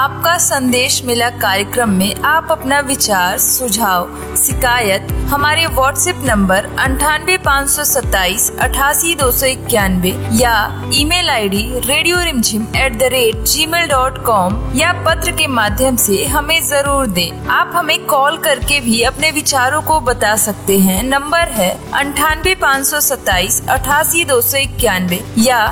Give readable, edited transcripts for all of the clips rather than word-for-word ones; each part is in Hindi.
आपका संदेश मिला कार्यक्रम में आप अपना विचार, सुझाव, शिकायत हमारे व्हाट्सएप नंबर 98,527,88,291 या ईमेल आईडी radioremzim@gmail.com या पत्र के माध्यम से हमें जरूर दें। आप हमें कॉल करके भी अपने विचारों को बता सकते हैं। नंबर है 98,527,88,291 या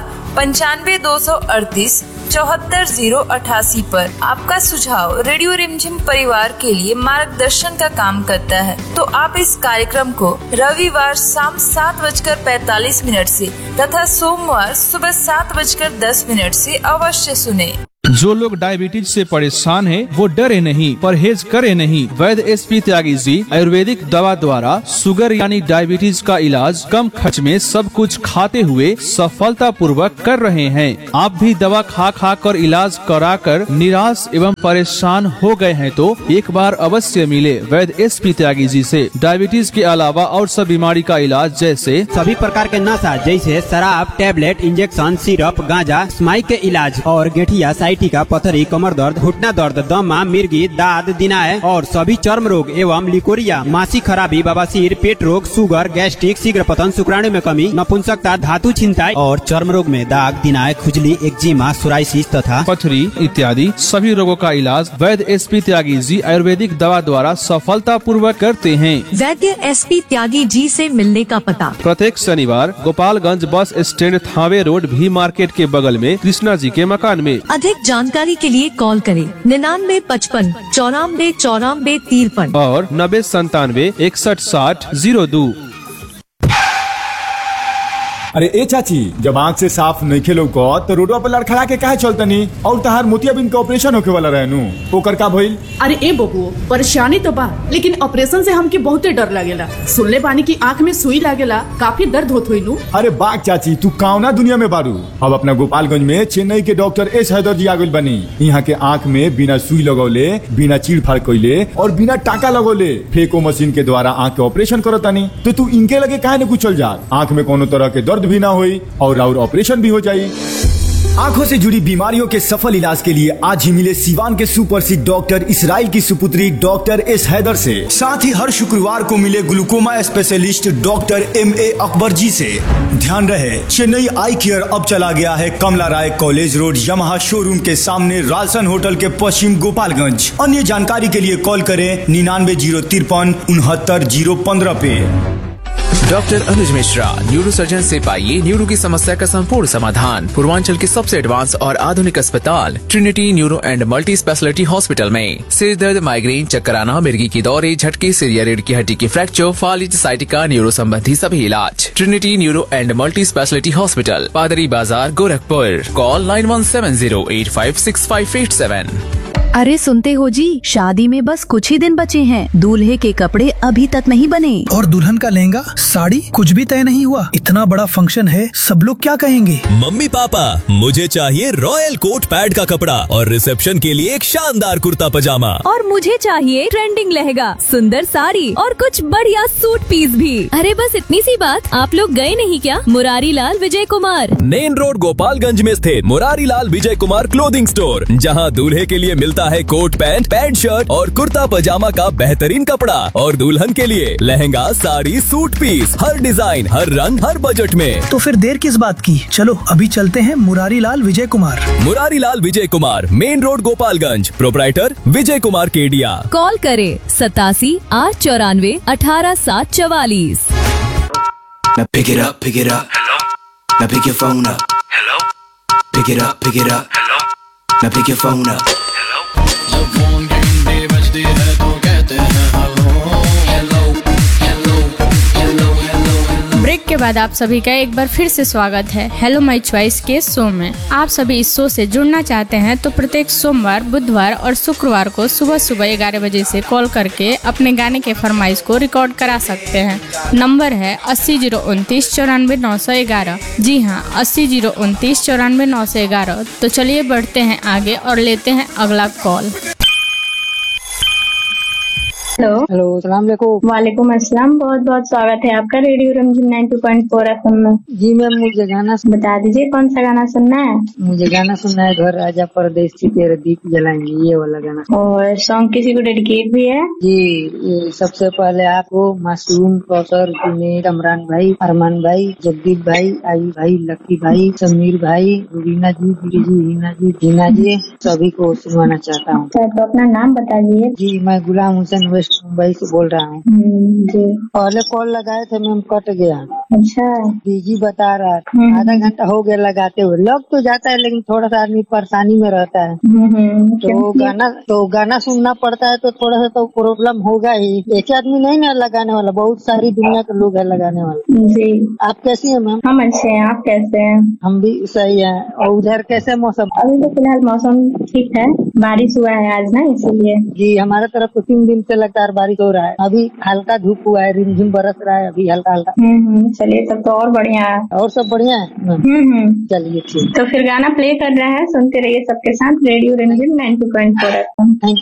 95,238,74,088 पर। आपका सुझाव रेडियो रिमझिम परिवार के लिए मार्गदर्शन का काम करता है। तो आप इस कार्यक्रम को रविवार शाम 7:45 से तथा सोमवार सुबह 7:10 से अवश्य सुने। जो लोग डायबिटीज से परेशान हैं, वो डरे नहीं, परहेज करे नहीं। वैद्य एसपी त्यागी जी आयुर्वेदिक दवा द्वारा शुगर यानी डायबिटीज का इलाज कम खर्च में सब कुछ खाते हुए सफलता पूर्वक कर रहे हैं। आप भी दवा खा खा कर इलाज करा कर निराश एवं परेशान हो गए हैं तो एक बार अवश्य मिले वैद्य एसपी त्यागी जी से। डायबिटीज के अलावा और सब बीमारी का इलाज जैसे सभी प्रकार के नशा जैसे शराब, टेबलेट, इंजेक्शन, सिरप, गांजा, स्माइक के इलाज और गेठिया, टीका, पथरी, कमर दर्द, घुटना दर्द, दमा, मिर्गी, दाद, दिनाय और सभी चर्म रोग एवं लिकोरिया, मासिक खराबी, बवासीर, पेट रोग, शुगर, गैस्ट्रिक, शीघ्र पतन, शुक्राणु में कमी, नपुंसकता, धातु छिंताई और चर्म रोग में दाग, दिनाय, खुजली, एक्जिमा, सोराइसिस तथा पथरी इत्यादि सभी रोगों का इलाज वैद्य एसपी त्यागी जी आयुर्वेदिक दवा द्वारा सफलता पूर्वक करते हैं। वैद्य एसपी त्यागी जी से मिलने का पता प्रत्येक शनिवार Gopalganj bus stand, Thawe road, भी मार्केट के बगल में कृष्णा जी के मकान में। अधिक जानकारी के लिए कॉल करें 9955 94 94 53 और 9097616002। अरे ए चाची, जब आँख से साफ नहीं खेलो को तो रोडवा पर लड़खड़ा के काहे चलतनी? और तहार मोतियाबिंद के ऑपरेशन होके वाला रहनु, ओकर का भइल? अरे ए बबू, परेशानी तो बा, लेकिन ऑपरेशन से हमके बहुते डर लगेला। सुनले बानी की आँख में सुई लागेला, काफी दर्द होत होई नु। अरे बाग चाची, तू कौना दुनिया में बारू? अब अपना गोपालगंज में चेन्नई के डॉक्टर एस हैदर जी आ गइल बनी। यहाँ के आँख में बिना सुई लगौले, बिना चीड़ फाड़ कइले और बिना टाका लगौले फेको मशीन के द्वारा आँख के ऑपरेशन करतानी। तो तू इनके लगे काहे न कुछ चल जा? आँख में कोनो तरह के दर्द भी ना होई और ऑपरेशन भी हो जाई। आंखों से जुड़ी बीमारियों के सफल इलाज के लिए आज ही मिले सीवान के सुप्रसिद्ध डॉक्टर इसराइल की सुपुत्री डॉक्टर एस हैदर से। साथ ही हर शुक्रवार को मिले glaucoma specialist doctor MA Akbar जी से। ध्यान रहे, चेन्नई आई केयर अब चला गया है कमला राय कॉलेज रोड, यमहा शोरूम के सामने, रालसन होटल के पश्चिम, गोपालगंज। अन्य जानकारी के लिए कॉल करें 99 053 69 015 पे। डॉक्टर अनुज मिश्रा, न्यूरो सर्जन से पाइए न्यूरो की समस्या का संपूर्ण समाधान। पूर्वांचल के सबसे एडवांस और आधुनिक अस्पताल Trinity neuro and multi speciality hospital में सिर दर्द, माइग्रेन, चक्कर आना, मिर्गी की दौरे, झटके, सिर या रीढ़ की हड्डी की फ्रैक्चर, फालिज, साइटिका, न्यूरो संबंधी सभी इलाज। Trinity neuro and multi speciality hospital, पादरी बाजार, गोरखपुर। कॉल 9170856587। अरे सुनते हो जी, शादी में बस कुछ ही दिन बचे हैं। दूल्हे के कपड़े अभी तक नहीं बने और दुल्हन का लहंगा, साड़ी कुछ भी तय नहीं हुआ। इतना बड़ा फंक्शन है, सब लोग क्या कहेंगे? मम्मी पापा, मुझे चाहिए रॉयल कोट पैड का कपड़ा और रिसेप्शन के लिए एक शानदार कुर्ता पजामा। और मुझे चाहिए ट्रेंडिंग लहंगा, सुंदर साड़ी और कुछ बढ़िया सूट पीस भी। अरे बस इतनी सी बात, आप लोग गए नहीं क्या मुरारी लाल विजय कुमार? मेन रोड गोपालगंज में स्थित मुरारी लाल विजय कुमार क्लोथिंग स्टोर, जहां दूल्हे के लिए मिलता है कोट पैंट, पैंट शर्ट और कुर्ता पजामा का बेहतरीन कपड़ा और दुल्हन के लिए लहंगा, साड़ी, सूट पीस, हर डिजाइन, हर रंग, हर बजट में। तो फिर देर किस बात की, चलो अभी चलते हैं Murari Lal Vijay Kumar. Murari Lal Vijay Kumar, main road Gopalganj, proprietor Vijay Kumar Kedia. Call करे 87 894 18 744। Now pick it up, hello. Now pick your phone up, hello. Pick it up, hello. Now pick your phone up. जब फोन घंटे बजती है तो कहते हैं hello hello hello hello hello. Break के बाद आप सभी का एक बार फिर से स्वागत है हेलो माय चॉइस के शो में। आप सभी इस शो से जुड़ना चाहते हैं तो प्रत्येक सोमवार, बुधवार और शुक्रवार को सुबह 11 बजे से कॉल करके अपने गाने के फरमाइश को रिकॉर्ड करा सकते हैं। नंबर है 80 029 94 911। जी हाँ, 80 029 94 911। तो चलिए बढ़ते हैं आगे और लेते हैं अगला कॉल। हेलो सलाम वालेकुम। वालेकुम अस्सलाम। बहुत बहुत स्वागत है आपका रेडियो रमझम 92.4 FM में। जी मैम, मुझे गाना बता दीजिए कौन सा गाना सुनना है? मुझे गाना सुनना है, घर राजा परदेसी तेरे दीप जलाएंगे, ये वाला गाना। और सॉन्ग किसी को डेडिकेट भी है? जी, ये सबसे पहले आपको, मासूम, कौसर, जुनेद, इमरान भाई, अरमान भाई, जगदीप भाई, आयु भाई, लक्की भाई, समीर भाई, रुबीना जी, हिना जी, जीना जी, सभी को सुनवाना चाहता हूँ। तो अपना नाम बता दीजिए। जी, मैं गुलाम हुसैन वेस्ट मुंबई से बोल रहा हूँ। जी। पहले कॉल लगाए थे मैम, कट गया। अच्छा। बिजी बता रहा है, आधा घंटा हो गया लगाते हुए। लग तो जाता है लेकिन थोड़ा सा आदमी परेशानी में रहता है। तो गाना सुनना पड़ता है, तो थोड़ा सा तो प्रॉब्लम होगा ही। एक आदमी नहीं ना लगाने वाला, बहुत सारी दुनिया के लोग है लगाने वाले। जी। आप कैसी है मैम? हम अच्छे हैं, आप कैसे हैं? हम भी सही है। और उधर कैसे मौसम? अभी तो फिलहाल मौसम ठीक है, बारिश हुआ है आज ना, इसीलिए। जी, हमारे तरफ तो 3 दिन से लगातार बारिश हो रहा है। अभी हल्का धूप हुआ है, रिमझिम बरस रहा है अभी हल्का हल्का। चलिए, तब तो और बढ़िया है। और सब बढ़िया है। चलिए ठीक। तो फिर गाना प्ले कर रहे हैं, सुनते रहिए सबके साथ radio Rimjhim 92.4 FM। Thank you.